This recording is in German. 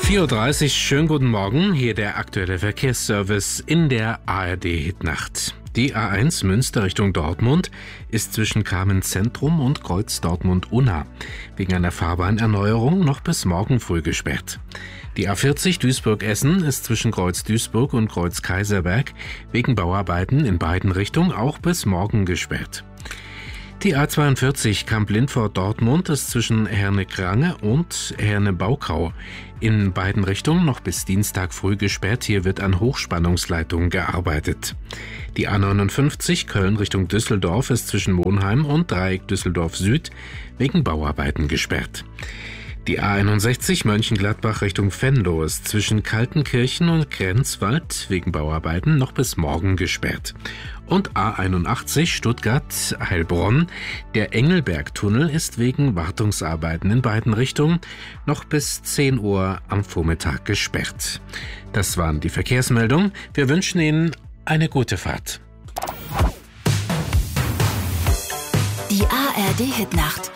4:30 Uhr, schönen guten Morgen, hier der aktuelle Verkehrsservice in der ARD-Hitnacht. Die A1 Münster Richtung Dortmund ist zwischen Kamenz-Zentrum und Kreuz Dortmund-Unna wegen einer Fahrbahnerneuerung noch bis morgen früh gesperrt. Die A40 Duisburg-Essen ist zwischen Kreuz Duisburg und Kreuz Kaiserberg wegen Bauarbeiten in beiden Richtungen auch bis morgen gesperrt. Die A42 Kamp-Lindfort-Dortmund ist zwischen Herne-Krange und Herne-Baukau in beiden Richtungen noch bis Dienstag früh gesperrt. Hier wird an Hochspannungsleitungen gearbeitet. Die A59 Köln Richtung Düsseldorf ist zwischen Monheim und Dreieck Düsseldorf Süd wegen Bauarbeiten gesperrt. Die A61 Mönchengladbach Richtung Venlo ist zwischen Kaltenkirchen und Grenzwald wegen Bauarbeiten noch bis morgen gesperrt. Und A81 Stuttgart-Heilbronn, der Engelbergtunnel ist wegen Wartungsarbeiten in beiden Richtungen noch bis 10 Uhr am Vormittag gesperrt. Das waren die Verkehrsmeldungen. Wir wünschen Ihnen eine gute Fahrt. Die ARD-Hitnacht.